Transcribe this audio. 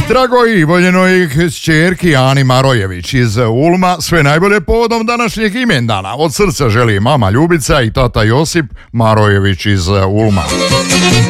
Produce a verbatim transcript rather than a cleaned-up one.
Dragoj voljenoj kćerki Ani Marojević iz Ulma, sve najbolje povodom današnjeg imendana. Od srca želi mama Ljubica i tata Josip Marojević iz Ulma.